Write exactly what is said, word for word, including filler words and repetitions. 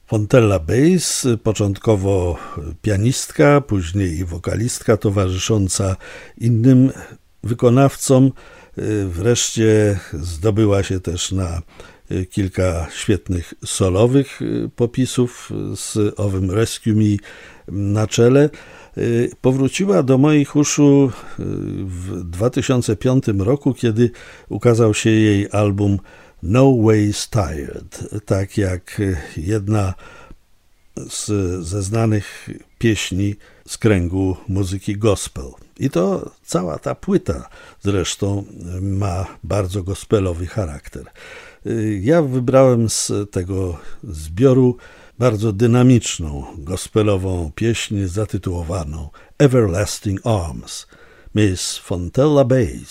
Fontella Bass, początkowo pianistka, później wokalistka towarzysząca innym wykonawcom. Wreszcie zdobyła się też na kilka świetnych solowych popisów z owym Rescue Me na czele. Powróciła do moich uszu w dwa tysiące piątym roku, kiedy ukazał się jej album No Ways Tired, tak jak jedna z, ze znanych pieśni z kręgu muzyki gospel. I to cała ta płyta zresztą ma bardzo gospelowy charakter. Ja wybrałem z tego zbioru bardzo dynamiczną, gospelową pieśń zatytułowaną Everlasting Arms, Miss Fontella Bass.